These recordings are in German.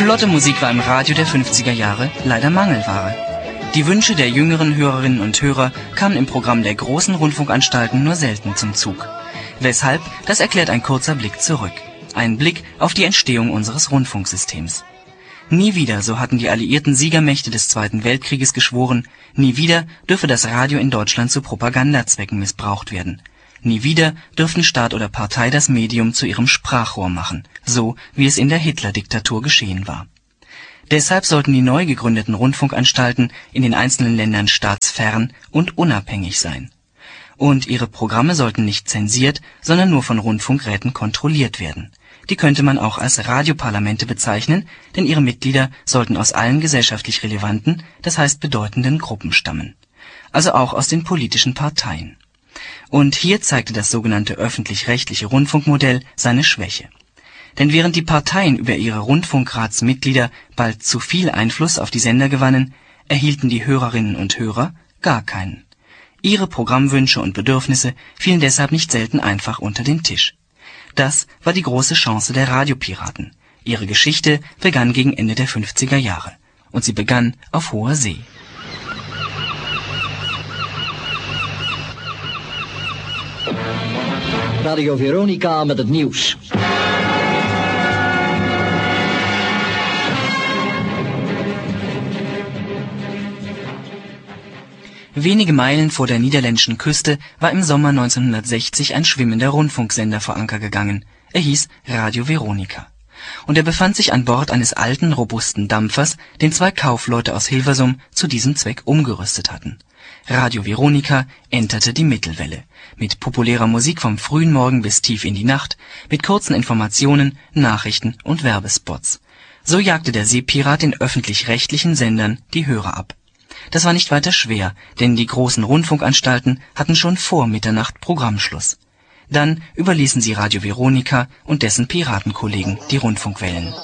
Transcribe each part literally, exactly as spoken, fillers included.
Flotte Musik war im Radio der fünfziger Jahre leider Mangelware. Die Wünsche der jüngeren Hörerinnen und Hörer kamen im Programm der großen Rundfunkanstalten nur selten zum Zug. Weshalb, das erklärt ein kurzer Blick zurück. Ein Blick auf die Entstehung unseres Rundfunksystems. Nie wieder, so hatten die alliierten Siegermächte des Zweiten Weltkrieges geschworen, nie wieder dürfe das Radio in Deutschland zu Propagandazwecken missbraucht werden. Nie wieder dürften Staat oder Partei das Medium zu ihrem Sprachrohr machen, so wie es in der Hitler-Diktatur geschehen war. Deshalb sollten die neu gegründeten Rundfunkanstalten in den einzelnen Ländern staatsfern und unabhängig sein. Und ihre Programme sollten nicht zensiert, sondern nur von Rundfunkräten kontrolliert werden. Die könnte man auch als Radioparlamente bezeichnen, denn ihre Mitglieder sollten aus allen gesellschaftlich relevanten, das heißt bedeutenden Gruppen stammen. Also auch aus den politischen Parteien. Und hier zeigte das sogenannte öffentlich-rechtliche Rundfunkmodell seine Schwäche. Denn während die Parteien über ihre Rundfunkratsmitglieder bald zu viel Einfluss auf die Sender gewannen, erhielten die Hörerinnen und Hörer gar keinen. Ihre Programmwünsche und Bedürfnisse fielen deshalb nicht selten einfach unter den Tisch. Das war die große Chance der Radiopiraten. Ihre Geschichte begann gegen Ende der fünfziger Jahre. Und sie begann auf hoher See. Radio Veronica met het nieuws. Wenige Meilen vor der niederländischen Küste war im Sommer neunzehnhundertsechzig ein schwimmender Rundfunksender vor Anker gegangen. Er hieß Radio Veronica. Und er befand sich an Bord eines alten, robusten Dampfers, den zwei Kaufleute aus Hilversum zu diesem Zweck umgerüstet hatten. Radio Veronica enterte die Mittelwelle. Mit populärer Musik vom frühen Morgen bis tief in die Nacht, mit kurzen Informationen, Nachrichten und Werbespots. So jagte der Seepirat den öffentlich-rechtlichen Sendern die Hörer ab. Das war nicht weiter schwer, denn die großen Rundfunkanstalten hatten schon vor Mitternacht Programmschluss. Dann überließen sie Radio Veronica und dessen Piratenkollegen die Rundfunkwellen.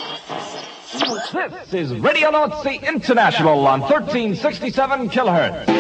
This is Radio Nazi International on thirteen sixty-seven kilohertz.